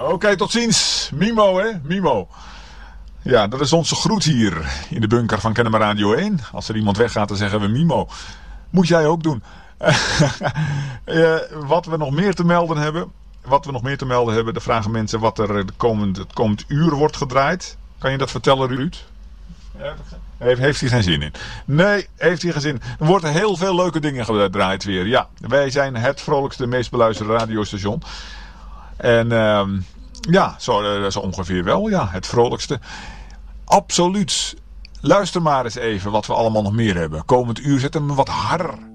Oké, tot ziens. Mimo, hè? Mimo. Ja, dat is onze groet hier in de bunker van Kennemer Radio 1. Als er iemand weggaat, dan zeggen we Mimo. Moet jij ook doen. Wat we nog meer te melden hebben. Dan vragen mensen wat er het komend uur wordt gedraaid. Kan je dat vertellen, Ruud? Heeft hij geen zin in? Nee, heeft hij geen zin. Er worden heel veel leuke dingen gedraaid weer. Ja, wij zijn het vrolijkste, meest beluisterde radiostation. En ja, zo ongeveer wel. Ja, het vrolijkste. Absoluut. Luister maar eens even wat we allemaal nog meer hebben. Komend uur zet hem wat harder.